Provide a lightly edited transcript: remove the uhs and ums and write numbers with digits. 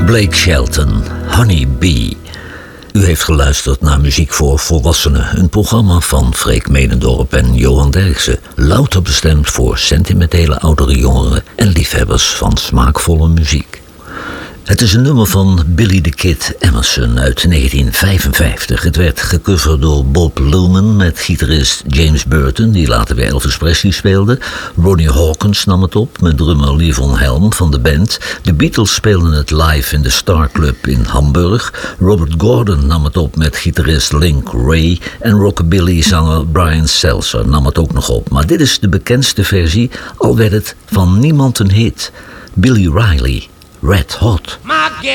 Blake Shelton, Honey Bee. U heeft geluisterd naar Muziek voor Volwassenen, een programma van Freek Medendorp en Johan Derksen. Louter bestemd voor sentimentele oudere jongeren en liefhebbers van smaakvolle muziek. Het is een nummer van Billy the Kid Emerson uit 1955. Het werd gecoverd door Bob Luman met gitarist James Burton, die later weer Elvis Presley speelde. Ronnie Hawkins nam het op met drummer Levon Helm van de band. De Beatles speelden het live in de Star Club in Hamburg. Robert Gordon nam het op met gitarist Link Wray. En rockabilly-zanger Brian Seltzer nam het ook nog op. Maar dit is de bekendste versie, al werd het van niemand een hit. Billy Riley, Red Hot. My